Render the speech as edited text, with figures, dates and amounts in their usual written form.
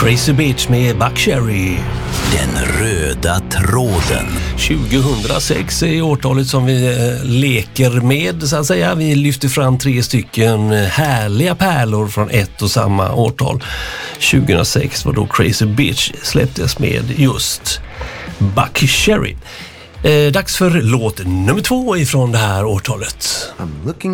Crazy Bitch med Buckcherry. Den röda tråden. 2006 är årtalet som vi leker med, så att säga. Vi lyfter fram 3 stycken härliga pärlor från ett och samma årtal. 2006 var då Crazy Bitch släpptes med just Buckcherry. Dags för låt nummer 2 ifrån det här årtalet.